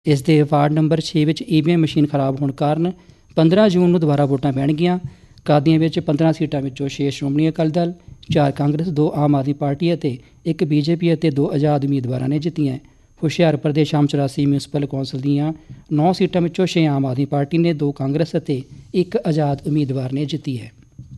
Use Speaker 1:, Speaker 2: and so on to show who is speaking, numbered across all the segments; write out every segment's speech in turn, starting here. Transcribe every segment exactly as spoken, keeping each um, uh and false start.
Speaker 1: ਇਸ ਦੇ ward number ਛੇ ਵਿੱਚ ਈ ਵੀ ਐਮ ਮਸ਼ੀਨ ਖਰਾਬ ਹੋਣ ਕਾਰਨ ਪੰਦਰਾਂ ਜੂਨ ਨੂੰ ਦੁਬਾਰਾ ਵੋਟਾਂ ਪੈਣਗੀਆਂ। ਕਾਦੀਆਂ ਵਿੱਚ ਪੰਦਰਾਂ ਸੀਟਾਂ ਵਿੱਚੋਂ ਛੇ ਸ਼੍ਰੋਮਣੀ ਅਕਾਲੀ ਦਲ, ਚਾਰ ਕਾਂਗਰਸ, ਦੋ ਆਮ ਆਦਮੀ ਪਾਰਟੀ ਅਤੇ ਇੱਕ ਬੀ ਜੇ ਪੀ ਅਤੇ ਦੋ ਆਜ਼ਾਦ ਉਮੀਦਵਾਰਾਂ ਨੇ ਜਿੱਤੀਆਂ। ਹੁਸ਼ਿਆਰਪੁਰ ਦੇ ਸ਼ਾਮ ਚੁਰਾਸੀ ਮਿਊਨਸਿਪਲ ਕੌਂਸਲ ਦੀਆਂ ਨੌ ਸੀਟਾਂ ਵਿੱਚੋਂ ਛੇ ਆਮ ਆਦਮੀ ਪਾਰਟੀ ਨੇ, ਦੋ ਕਾਂਗਰਸ ਅਤੇ ਇੱਕ ਆਜ਼ਾਦ ਉਮੀਦਵਾਰ ਨੇ ਜਿੱਤੀ ਹੈ।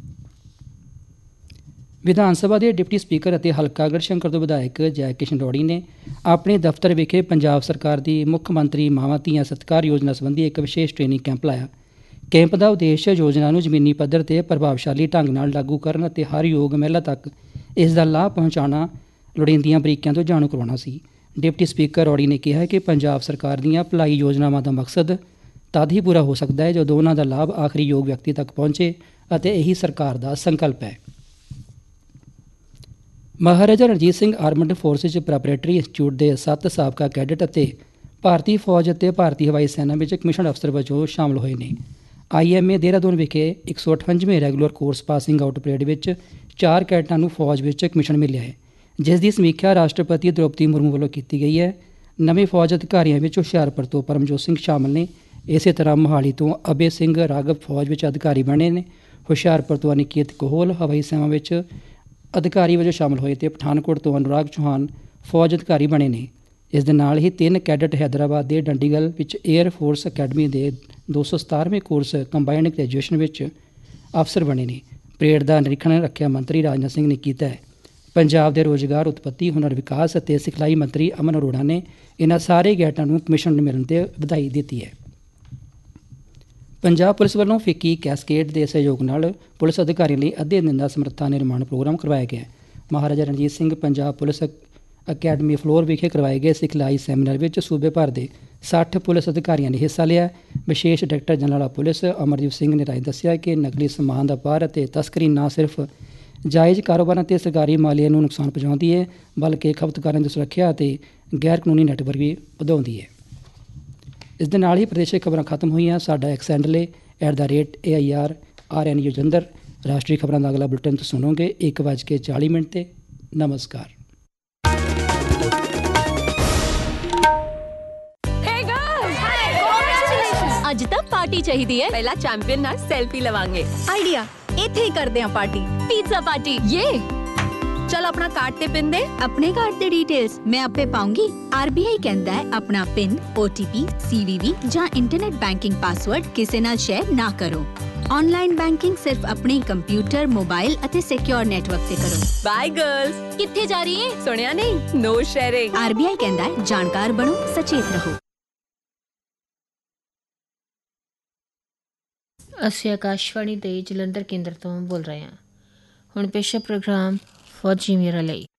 Speaker 1: ਵਿਧਾਨ ਸਭਾ ਦੇ ਡਿਪਟੀ ਸਪੀਕਰ ਅਤੇ ਹਲਕਾ ਗੜ੍ਹਸ਼ੰਕਰ ਤੋਂ ਵਿਧਾਇਕ ਜੈ ਕਿਸ਼ਨ ਰੋੜੀ ਨੇ ਆਪਣੇ ਦਫ਼ਤਰ ਵਿਖੇ ਪੰਜਾਬ ਸਰਕਾਰ ਦੀ ਮੁੱਖ ਮੰਤਰੀ ਮਾਵਾਂ ਧੀਆਂ ਸਤਿਕਾਰ ਯੋਜਨਾ ਸੰਬੰਧੀ ਇੱਕ ਵਿਸ਼ੇਸ਼ ਟ੍ਰੇਨਿੰਗ ਕੈਂਪ ਲਾਇਆ। ਕੈਂਪ ਦਾ ਉਦੇਸ਼ ਯੋਜਨਾ ਨੂੰ ਜ਼ਮੀਨੀ ਪੱਧਰ ਤੇ ਪ੍ਰਭਾਵਸ਼ਾਲੀ ਢੰਗ ਨਾਲ ਲਾਗੂ ਕਰਨ ਅਤੇ ਹਰ ਯੋਗ ਮਹਿਲਾ ਤੱਕ ਇਸ ਦਾ ਲਾਭ ਪਹੁੰਚਾਉਣਾ, ਲੋੜੀਂਦੀਆਂ ਬਰੀਕੀਆਂ ਤੋਂ ਜਾਣੂ ਕਰਵਾਉਣਾ ਸੀ। ਡਿਪਟੀ ਸਪੀਕਰ ਰੋੜੀ ਨੇ ਕਿਹਾ ਕਿ ਪੰਜਾਬ ਸਰਕਾਰ ਦੀਆਂ ਭਲਾਈ ਯੋਜਨਾਵਾਂ ਦਾ ਮਕਸਦ ਤਦ ਹੀ ਪੂਰਾ ਹੋ ਸਕਦਾ ਹੈ ਜਦੋਂ ਉਹਨਾਂ ਦਾ ਲਾਭ ਆਖਰੀ ਯੋਗ ਵਿਅਕਤੀ ਤੱਕ ਪਹੁੰਚੇ ਅਤੇ ਇਹੀ ਸਰਕਾਰ ਦਾ ਸੰਕਲਪ ਹੈ। Maharaja Ranjit Singh armed forces preparatory institute ਦੇ ਸੱਤ ਸਾਬਕਾ ਕੈਡਟ ਅਤੇ ਭਾਰਤੀ ਫੌਜ ਅਤੇ ਭਾਰਤੀ ਹਵਾਈ ਸੈਨਾ ਵਿੱਚ ਕਮਿਸ਼ਨਡ ਅਫਸਰ ਵਜੋਂ ਸ਼ਾਮਲ ਹੋਏ ਨੇ। ਆਈ ਐਮ ਏ ਦੇਹਰਾਦੂਨ ਵਿਖੇ ਇੱਕ ਸੌ ਅਠਵੰਜਵੇਂ regular course passing out parade ਵਿੱਚ ਚਾਰ ਕੈਡਟਾਂ ਨੂੰ ਫੌਜ ਵਿੱਚ ਕਮਿਸ਼ਨ ਮਿਲਿਆ ਹੈ, ਜਿਸ ਦੀ ਸਮੀਖਿਆ ਰਾਸ਼ਟਰਪਤੀ ਦ੍ਰੋਪਦੀ ਮੁਰਮੂ ਵੱਲੋਂ ਕੀਤੀ ਗਈ ਹੈ। ਨਵੇਂ ਫੌਜ ਅਧਿਕਾਰੀਆਂ ਵਿੱਚ ਹੁਸ਼ਿਆਰਪੁਰ ਤੋਂ ਪਰਮਜੋਤ ਸਿੰਘ ਸ਼ਾਮਲ ਨੇ। ਇਸੇ ਤਰ੍ਹਾਂ ਮੋਹਾਲੀ ਤੋਂ ਅਭੈ ਸਿੰਘ ਰਾਘਵ ਫੌਜ ਵਿੱਚ ਅਧਿਕਾਰੀ ਬਣੇ ਨੇ। ਹੁਸ਼ਿਆਰਪੁਰ ਤੋਂ ਅਨਿਕੇਤ ਕੋਹਲ ਹਵਾਈ ਸੇਵਾ ਵਿੱਚ ਅਧਿਕਾਰੀ ਵਜੋਂ ਸ਼ਾਮਲ ਹੋਏ ਅਤੇ ਪਠਾਨਕੋਟ ਤੋਂ ਅਨੁਰਾਗ ਚੌਹਾਨ ਫੌਜ ਅਧਿਕਾਰੀ ਬਣੇ ਨੇ। ਇਸ ਦੇ ਨਾਲ ਹੀ ਤਿੰਨ ਕੈਡਟ ਹੈਦਰਾਬਾਦ ਦੇ ਡੰਡੀਗਲ ਵਿੱਚ ਏਅਰ ਫੋਰਸ ਅਕੈਡਮੀ ਦੇ ਦੋ ਸੌ ਸਤਾਰਵੇਂ ਕੋਰਸ ਕੰਬਾਈਨਡ ਗ੍ਰੈਜੂਏਸ਼ਨ ਵਿੱਚ ਅਫਸਰ ਬਣੇ ਨੇ। ਪਰੇਡ ਦਾ ਨਿਰੀਖਣ ਰੱਖਿਆ ਮੰਤਰੀ ਰਾਜਨਾਥ ਸਿੰਘ ਨੇ ਕੀਤਾ ਹੈ। ਪੰਜਾਬ ਦੇ ਰੋਜ਼ਗਾਰ, ਉਤਪੱਤੀ, ਹੁਨਰ ਵਿਕਾਸ ਅਤੇ ਸਿਖਲਾਈ ਮੰਤਰੀ ਅਮਨ ਅਰੋੜਾ ਨੇ ਇਹਨਾਂ ਸਾਰੇ ਕੈਡਟਾਂ ਨੂੰ ਕਮਿਸ਼ਨ ਮਿਲਣ ਤੇ ਵਧਾਈ ਦਿੱਤੀ ਹੈ। ਪੰਜਾਬ ਪੁਲਿਸ ਵੱਲੋਂ ਫਿੱਕੀ ਕੈਸਕੇਡ ਦੇ ਸਹਿਯੋਗ ਨਾਲ ਪੁਲਿਸ ਅਧਿਕਾਰੀਆਂ ਲਈ ਅੱਧੇ ਦਿਨ ਦਾ ਸਮਰੱਥਾ ਨਿਰਮਾਣ ਪ੍ਰੋਗਰਾਮ ਕਰਵਾਇਆ ਗਿਆ। Maharaja Ranjit Singh Punjab police academy floor ਵਿਖੇ ਕਰਵਾਏ ਗਏ ਸਿਖਲਾਈ ਸੈਮੀਨਾਰ ਵਿੱਚ ਸੂਬੇ ਭਰ ਦੇ ਸੱਠ ਪੁਲਿਸ ਅਧਿਕਾਰੀਆਂ ਨੇ ਹਿੱਸਾ ਲਿਆ। ਵਿਸ਼ੇਸ਼ director general police Amarjit Singh ਨੇ ਰਾਏ ਦੱਸਿਆ ਕਿ ਨਕਲੀ ਸਮਾਨ ਦਾ ਵਪਾਰ ਅਤੇ ਤਸਕਰੀ ਨਾ ਸਿਰਫ ਜਾਇਜ਼ ਕਾਰੋਬਾਰਾਂ ਅਤੇ ਸਰਕਾਰੀ ਮਾਲੀਏ ਨੂੰ ਨੁਕਸਾਨ ਪਹੁੰਚਾਉਂਦੀ ਹੈ, ਬਲਕਿ ਖਪਤਕਾਰਾਂ ਦੀ ਸੁਰੱਖਿਆ ਅਤੇ ਗੈਰ ਕਾਨੂੰਨੀ ਨੈਟਵਰਕ ਵੀ ਵਧਾਉਂਦੀ ਹੈ। ਇਸ ਦੇ ਨਾਲ ਹੀ ਪ੍ਰਦੇਸ਼ਿਕ ਖਬਰਾਂ ਖਤਮ ਹੋਈਆਂ। ਸਾਡਾ ਐਕਸ ਹੈਂਡਲ ਹੈ at the rate A I R R N U Jalandhar. ਰਾਸ਼ਟਰੀ ਖਬਰਾਂ ਦਾ ਅਗਲਾ ਬੁਲੇਟਿਨ ਤੁਸੀਂ ਸੁਣੋਗੇ ਇੱਕ ਵੱਜ ਕੇ ਚਾਲੀ ਮਿੰਟ 'ਤੇ। ਨਮਸਕਾਰ।
Speaker 2: ਅੱਜ ਤਾਂ ਪਾਰਟੀ ਚਾਹੀਦੀ ਹੈ।
Speaker 3: ਪਹਿਲਾਂ ਚੈਂਪੀਅਨ ਨਾਲ ਸੈਲਫੀ ਲਵਾਂਗੇ।
Speaker 2: ਆਈਡੀਆ, ਇੱਥੇ ਹੀ ਕਰਦੇ ਹਾਂ ਪਾਰਟੀ। Pizza party. ਯੇ
Speaker 3: चल अपना कार्ड ते पिन दे।
Speaker 2: अपने कार्ड ते डिटेल्स मैं आपे पाऊंगी। आरबीआई कहता है अपना पिन, ओटीपी, सीवीवी ਜਾਂ इंटरनेट बैंकिंग पासवर्ड किसी नाल शेयर ना करो। ऑनलाइन बैंकिंग सिर्फ अपने कंप्यूटर, मोबाइल ਅਤੇ सिक्योर नेटवर्क ਤੇ ਕਰੋ।
Speaker 3: Bye girls.
Speaker 2: ਕਿੱਥੇ ਜਾ ਰਹੀ ਹੈ?
Speaker 3: ਸੁਣਿਆ ਨਹੀਂ? No sharing.
Speaker 2: ਆਰਬੀਆਈ ਕਹਿੰਦਾ ਹੈ ਜਾਣਕਾਰ ਬਣੋ, ਸਚੇਤ ਰਹੋ।
Speaker 4: ਅਸੀਂ ਆਕਾਸ਼ਵਾਣੀ ਦੇ ਜਲੰਧਰ ਕੇਂਦਰ ਤੋਂ ਬੋਲ ਰਹੇ ਹਾਂ। ਹੁਣ ਪੇਸ਼ ਹੈ ਪ੍ਰੋਗਰਾਮ ਫੌਜੀ ਮੇਰਾ ਲਈ।